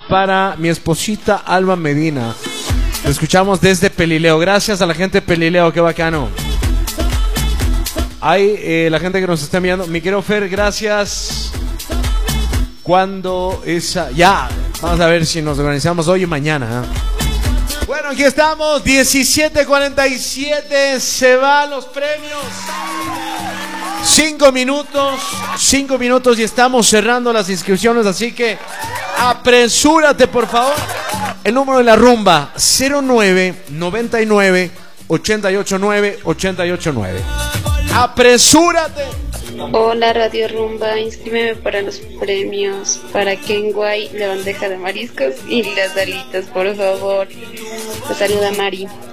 para mi esposita Alba Medina. Lo escuchamos desde Pelileo. Gracias a la gente de Pelileo, qué bacano. Hay la gente que nos está enviando. Mi querido Fer, gracias. Cuando esa... Ya, vamos a ver si nos organizamos hoy y mañana. Bueno, aquí estamos, 17:47, se van los premios. 5 minutos y estamos cerrando las inscripciones, así que apresúrate, por favor. El número de la rumba, 0999 889 889. Apresúrate. Hola Radio Rumba, inscríbeme para los premios para Kenway, la bandeja de mariscos y las alitas, por favor. Te saluda Mari.